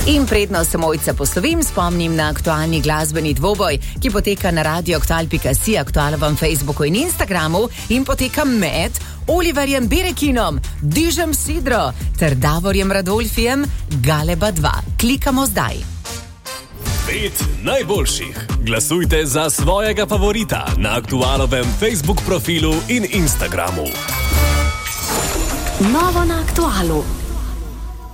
In predno se mojca poslovim, spomnim na aktualni glasbeni dvoboj, ki poteka na radioaktual.si, aktualovem Facebooku in Instagramu in poteka med Oliverjem Berekinom, Dižem Sidro ter Davorjem Radolfijem, Galeba 2. Klikamo zdaj. 5 najboljših. Glasujte za svojega favorita na aktualovem Facebook profilu in Instagramu. Novo na Aktualu.